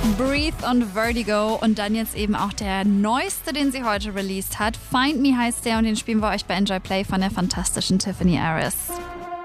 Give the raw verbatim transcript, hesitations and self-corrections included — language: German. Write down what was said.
Breathe und Vertigo und dann jetzt eben auch der neueste, den sie heute released hat. Find Me heißt der und den spielen wir euch bei Enjoy Play von der fantastischen Tiffany Harris.